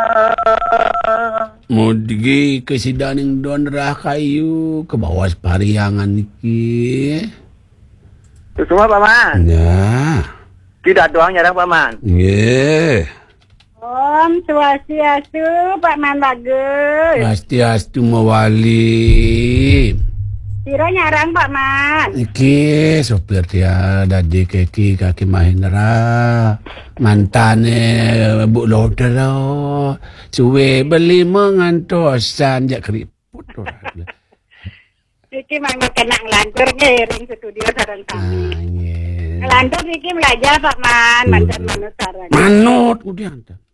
Mudgi ke sidaning donrah kayu ke bawah pariangan niki. Itu semua Paman. Ya. Tidak doang nyarang Paman. Nggih. Om Swastiastu Pak Man bagus. Swastiastu mawali. Piro nyarang Pak Man. Iki sopir dia dadi kaki Mahendra. Mantane Bu Loder suwe beli mengantosan jak keriput. Iki mang kenang lantur ngiring studio sareng kami. Lantur iki belajar Pak Man, mantan manut sareng. Manut udah.